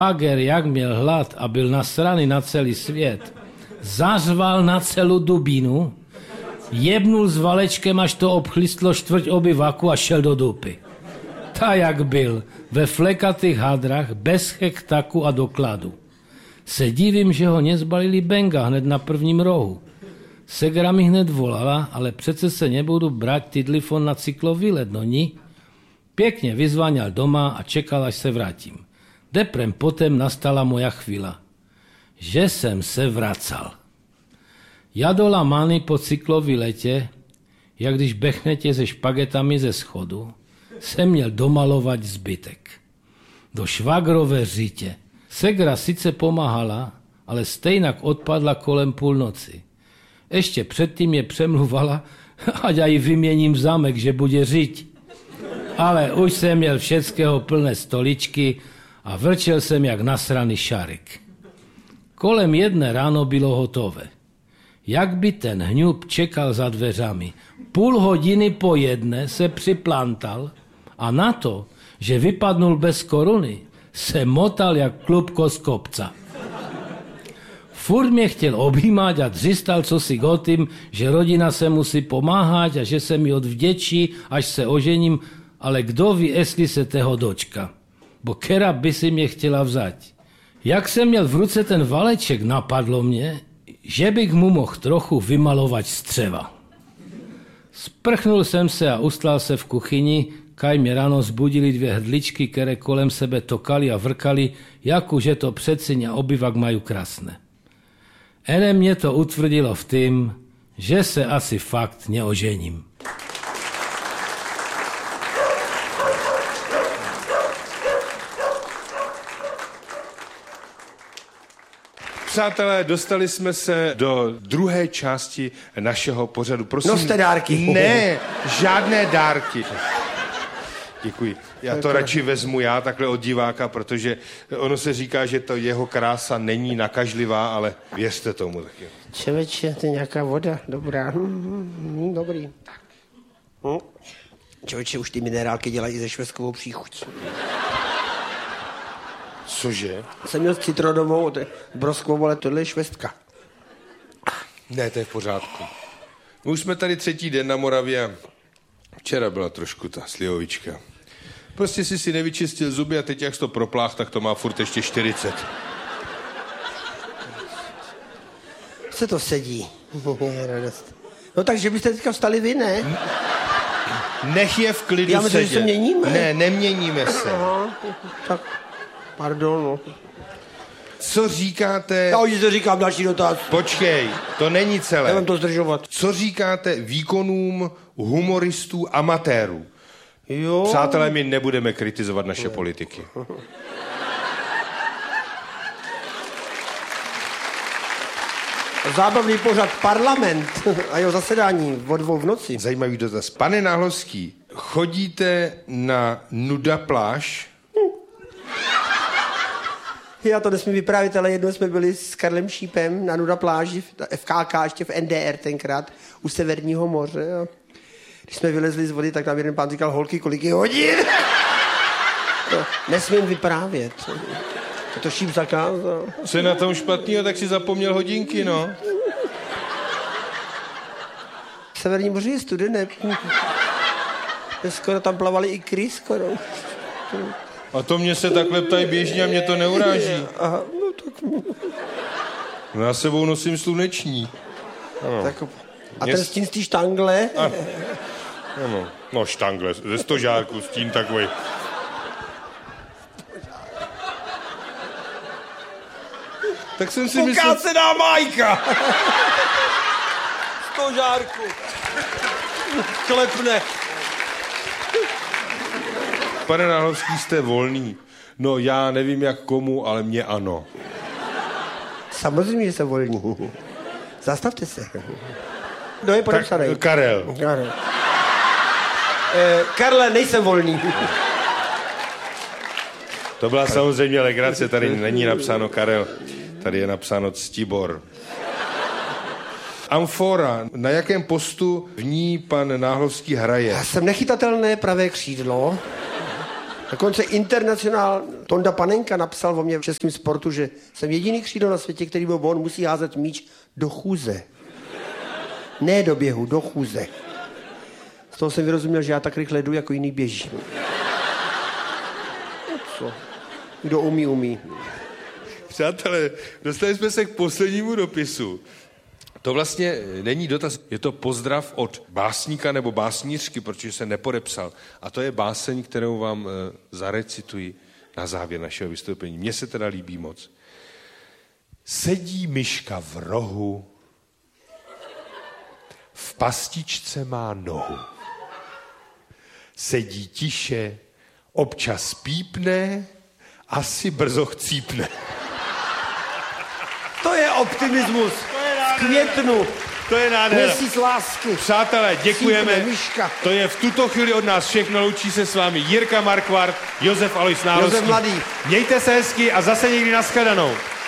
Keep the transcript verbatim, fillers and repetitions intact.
Ager, jak měl hlad a byl nasraný na celý svět, zařval na celou dubínu, jebnul s valečkem, až to obchlistlo čtvrť obyvaku a šel do dupy. Ta jak byl, ve flekatých hadrach, bez chektaku a dokladu. Se divím, že ho nezbalili benga hned na prvním rohu. Segra mi hned volala, ale přece se nebudu brát tidlifon na cyklovýlet, no ni? Pěkně vyzváňal doma a čekal, až se vrátím. Deprem potom nastala moja chvíla. Že jsem se vracal. Jadola many po cyklovýletě, jak když bechnete se špagetami ze schodu, jsem měl domalovat zbytek. Do švagrové řitě. Segra sice pomáhala, ale stejnak odpadla kolem půlnoci. Ještě předtím je přemluvala, ať já ji vyměním zámek, že bude žiť. Ale už jsem měl všeckého plné stoličky a vrčel jsem jak nasraný šarik. Kolem jedné ráno bylo hotové. Jak by ten hňub čekal za dveřami. Půl hodiny po jedné se připlantal a na to, že vypadnul bez koruny, se motal jak klubko z kopca. Furt mě chtěl objímat a dřistal cosi o tím, že rodina se musí pomáhat a že se mi odvděčí, až se ožením, ale kdo ví, jestli se toho dočka. Bo kera by si mě chtěla vzať. Jak jsem měl v ruce ten valeček, napadlo mě, že bych mu mohl trochu vymalovat střeva. Sprchnul jsem se a ustlal se v kuchyni, kaj mě ráno zbudili dvě hrdličky, které kolem sebe tokali a vrkali, jako že to přeci a obyvak mají krásné. Ene mě to utvrdilo v tím, že se asi fakt neožením. Přátelé, dostali jsme se do druhé části našeho pořadu. Prosím, noste dárky. Ne, žádné dárky. Děkuji. Já to radši vezmu já takhle od diváka, protože ono se říká, že to jeho krása není nakažlivá, ale věřte tomu taky. Čeveče, to je nějaká voda, dobrá. Hmm, dobrý. Hm. Čeveče, už ty minerálky dělají se švestkovou příchuť. Cože? Jsem měl citronovou, broskovou, ale tohle je švestka. Ne, to je v pořádku. My už jsme tady třetí den na Moravě. Včera byla trošku ta slivovička. Prostě si si nevyčistil zuby a teď jak jsi to proplách, tak to má furt ještě čtyřicet. Se to sedí. No takže byste teďka vstali vy, ne? Nech je v klidu Já myslím, sedět. že se měníme. Ne, neměníme se. Aha, tak, pardon, no. Co říkáte... Já už to říkám, další dotaz. Počkej, to není celé. Nevím to zdržovat. Co říkáte výkonům humoristů amatérů? Jo. Přátelé, my nebudeme kritizovat naše politiky. Zábavný pořad Parlament a jeho zasedání o dvou v noci. Zajímavý dotaz. Pane Náhlovský, chodíte na nuda pláž? Já to nesmím vyprávět, ale jednou jsme byli s Karlem Šípem na nuda pláži, v F K K, ještě v N D R tenkrát, u Severního moře. A když jsme vylezli z vody, tak nám jeden pán říkal, holky, kolik je hodin? To nesmím vyprávět. To Šíp zakázal. Co je na tom špatného, tak si zapomněl hodinky, no. Severní moře je studené. Skoro tam plavali i ikry, skoro. A to mě se takhle ptají běžně a mě to neuráží. Aha, no tak... No já sebou nosím sluneční. Ano. Tak, a ten stín z té štangle? Ano. Ano. No štangle, ze stožárku stín takový. Tak jsem si myslel... Ukácená Majka! Stožárku. Klepne. Pane Náhlovský, jste volný. No já nevím jak komu, ale mě ano. Samozřejmě, že jsem volný. Zastavte se. Kdo je podepsaný? Karel. Karel. Eh, Karle, nejsem volný. To byla samozřejmě legrace, tady není napsáno Karel, tady je napsáno Ctibor. Amfora, na jakém postu v ní pan Náhlovský hraje? Já jsem nechytatelné pravé křídlo. Dokonce internacionál Tonda Panenka napsal o mě v českém sportu, že jsem jediný křídlo na světě, který byl on, musí házet míč do chůze. Ne do běhu, do chůze. Z toho jsem vyrozuměl, že já tak rychle jdu, jako jiný běží. No co? Kdo umí, umí. Přátelé, dostali jsme se k poslednímu dopisu. To vlastně není dotaz, je to pozdrav od básníka nebo básnířky, protože se nepodepsal. A to je báseň, kterou vám e, zarecituji na závěr našeho vystoupení. Mně se teda líbí moc. Sedí myška v rohu, v pastičce má nohu. Sedí tiše, občas pípne, asi brzo chcípne. To je optimismus. V květnu. To je nádhera. Měsíc lásky. Přátelé, děkujeme. Cípne myška. To je v tuto chvíli od nás všechno. Loučí se s vámi Jirka Markvart, Josef Alois Národský. Josef Mladý. Mějte se hezky a zase někdy nashledanou.